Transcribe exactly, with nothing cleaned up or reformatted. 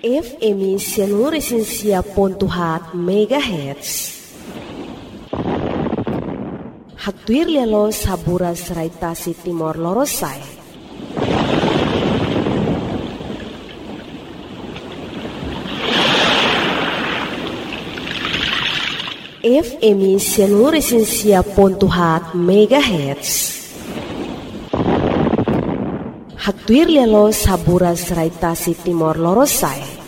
F M Sianuresinsia pontuhat megahertz. Haktuir lialo saburas raitasi Timor Lorosai. F M Sianuresinsia pontuhat megahertz. Haktuir lialo saburas raitasi Timor Lorosai.